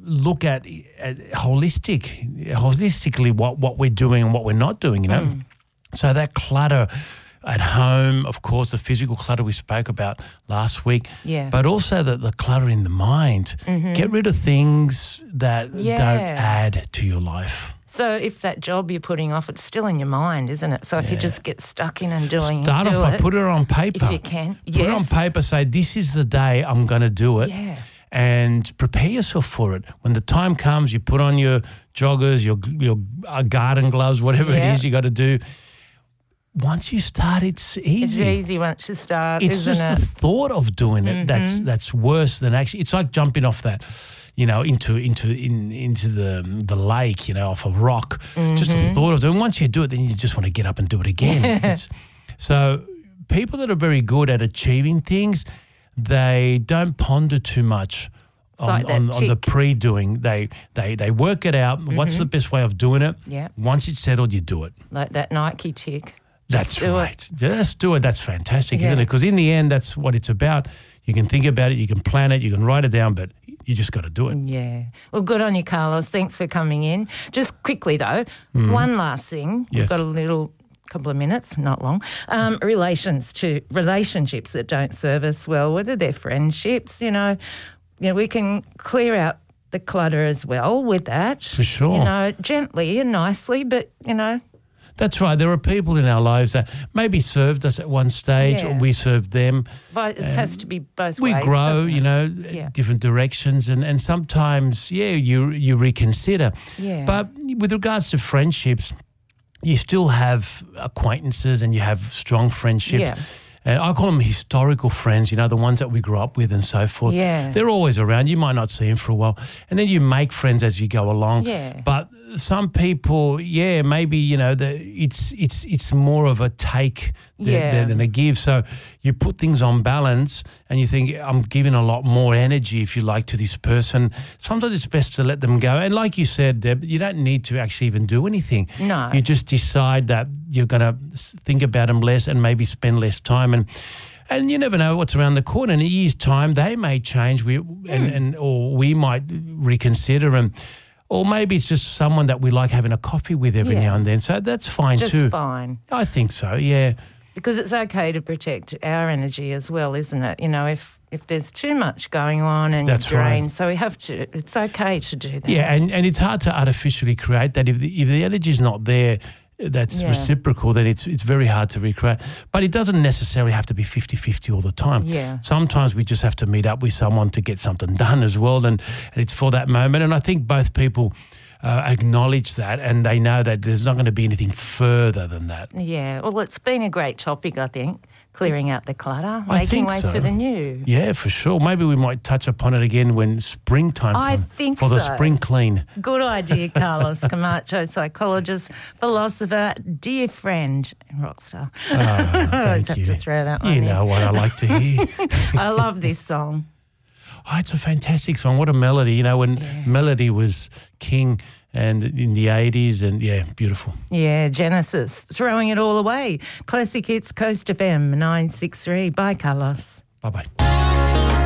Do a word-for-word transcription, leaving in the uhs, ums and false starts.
look at, at holistic, holistically what, what we're doing and what we're not doing, you know. Mm. So that clutter at home, of course, the physical clutter we spoke about last week, yeah. but also the, the clutter in the mind. Mm-hmm. Get rid of things that yeah. don't add to your life. So if that job you're putting off, it's still in your mind, isn't it? So if yeah. you just get stuck in and doing Start do off by it, put it on paper. If you can. Put yes. it on paper, say this is the day I'm going to do it. Yeah. And prepare yourself for it. When the time comes, you put on your joggers, your your uh, garden gloves, whatever yeah. it is you got to do. Once you start, it's easy. It's easy once you start, It's isn't just it? the thought of doing it mm-hmm. that's that's worse than actually. It's like jumping off that, you know, into into in, into the the lake, you know, off a rock. Mm-hmm. Just the thought of doing. Once you do it, then you just want to get up and do it again. It's, so people that are very good at achieving things, they don't ponder too much on, like on, on the pre-doing. They they they work it out. Mm-hmm. What's the best way of doing it? Yeah. Once it's settled, you do it. Like that Nike tick. That's Just do right. It. Just do it. That's fantastic, yeah. isn't it? Because in the end, that's what it's about. You can think about it, you can plan it, you can write it down, but you just got to do it. Yeah. Well, good on you, Carlos. Thanks for coming in. Just quickly, though, mm. one last thing. Yes. We've got a little couple of minutes, not long. Um, relations to relationships that don't serve us well, whether they're friendships, you know, you know, we can clear out the clutter as well with that. For sure. You know, gently and nicely, but, you know. That's right. There are people in our lives that maybe served us at one stage yeah. or we served them. But it has to be both we ways. We grow, you know, yeah. different directions and, and sometimes, yeah, you you reconsider. Yeah. But with regards to friendships, you still have acquaintances and you have strong friendships. Yeah. And I call them historical friends, you know, the ones that we grew up with and so forth. Yeah. They're always around. You might not see them for a while. And then you make friends as you go along. Yeah. But some people, yeah, maybe, you know, the, it's it's it's more of a take than, yeah. than, than a give. So you put things on balance and you think, I'm giving a lot more energy, if you like, to this person. Sometimes it's best to let them go. And like you said, Deb, you don't need to actually even do anything. No. You just decide that you're going to think about them less and maybe spend less time. And And you never know what's around the corner. In a year's time, they may change, we and, mm. and or we might reconsider, and or maybe it's just someone that we like having a coffee with every yeah. now and then. So that's fine just too. Just fine. I think so. Yeah. Because it's okay to protect our energy as well, isn't it? You know, if if there's too much going on and that's you're drained, right. so we have to. It's okay to do that. Yeah, and, and it's hard to artificially create that. If the, if the energy's not there, that's yeah. reciprocal, then it's it's very hard to recreate. But it doesn't necessarily have to be fifty-fifty all the time. Yeah. Sometimes we just have to meet up with someone to get something done as well, and, and it's for that moment. And I think both people uh, acknowledge that, and they know that there's not going to be anything further than that. Yeah. Well, it's been a great topic, I think, clearing out the clutter, I making think way so. for the new. Yeah, for sure. Maybe we might touch upon it again when springtime I comes. think for the so. spring clean. Good idea, Carlos Camacho, psychologist, philosopher, dear friend, and rock star. Oh, I just thank have you. to throw that one You in. know what I like to hear. I love this song. Oh, it's a fantastic song. What a melody. You know, when Yeah. melody was king and in the eighties, and yeah, beautiful. Yeah, Genesis, throwing it all away. Classic Hits, Coast F M, nine six three. Bye, Carlos. Bye-bye.